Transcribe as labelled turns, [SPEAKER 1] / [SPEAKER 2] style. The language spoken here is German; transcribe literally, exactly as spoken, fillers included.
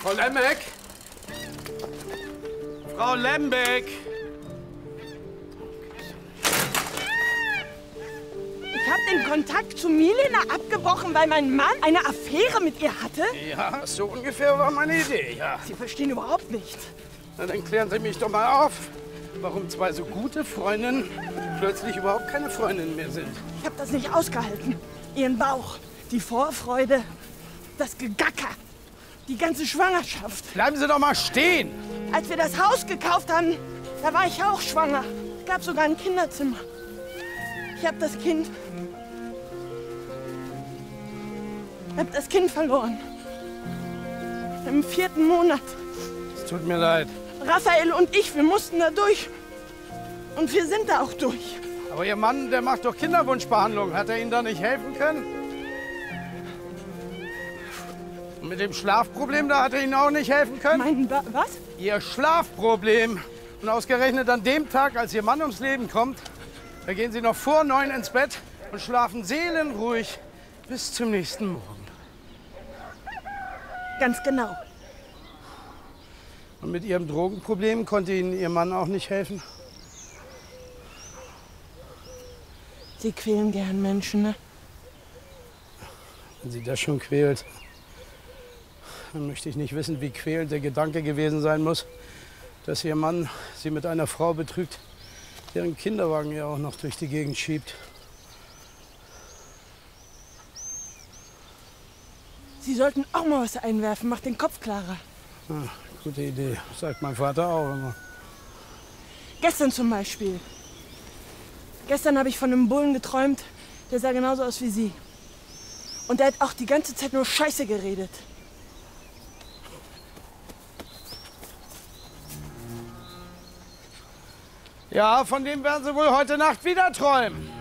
[SPEAKER 1] Frau Lembeck? Frau Lembeck!
[SPEAKER 2] Ich habe den Kontakt zu Milena abgebrochen, weil mein Mann eine Affäre mit ihr hatte?
[SPEAKER 1] Ja, so ungefähr war meine Idee, ja.
[SPEAKER 2] Sie verstehen überhaupt nichts.
[SPEAKER 1] Na, dann klären Sie mich doch mal auf, warum zwei so gute Freundinnen plötzlich überhaupt keine Freundinnen mehr sind.
[SPEAKER 2] Ich habe das nicht ausgehalten. Ihren Bauch, die Vorfreude, das Gegacker, die ganze Schwangerschaft.
[SPEAKER 1] Bleiben Sie doch mal stehen!
[SPEAKER 2] Als wir das Haus gekauft haben, da war ich auch schwanger. Es gab sogar ein Kinderzimmer. Ich habe das Kind... Ich habe das Kind verloren. Im vierten Monat.
[SPEAKER 1] Es tut mir leid.
[SPEAKER 2] Raphael und ich, wir mussten da durch. Und wir sind da auch durch.
[SPEAKER 1] Aber Ihr Mann, der macht doch Kinderwunschbehandlung. Hat er Ihnen da nicht helfen können? Und mit dem Schlafproblem, da hat er Ihnen auch nicht helfen können?
[SPEAKER 2] Mein Ba- was?
[SPEAKER 1] Ihr Schlafproblem. Und ausgerechnet an dem Tag, als Ihr Mann ums Leben kommt, da gehen Sie noch vor neun ins Bett und schlafen seelenruhig bis zum nächsten Morgen.
[SPEAKER 2] Ganz genau.
[SPEAKER 1] Und mit Ihrem Drogenproblem konnte Ihnen Ihr Mann auch nicht helfen?
[SPEAKER 2] Sie quälen gern Menschen, ne?
[SPEAKER 1] Wenn Sie das schon quält, dann möchte ich nicht wissen, wie quälend der Gedanke gewesen sein muss, dass Ihr Mann Sie mit einer Frau betrügt, deren Kinderwagen ja auch noch durch die Gegend schiebt.
[SPEAKER 2] Sie sollten auch mal was einwerfen, macht den Kopf klarer.
[SPEAKER 1] Ah, gute Idee, sagt mein Vater auch immer.
[SPEAKER 2] Gestern zum Beispiel. Gestern habe ich von einem Bullen geträumt, der sah genauso aus wie Sie. Und der hat auch die ganze Zeit nur Scheiße geredet.
[SPEAKER 1] Ja, von dem werden Sie wohl heute Nacht wieder träumen.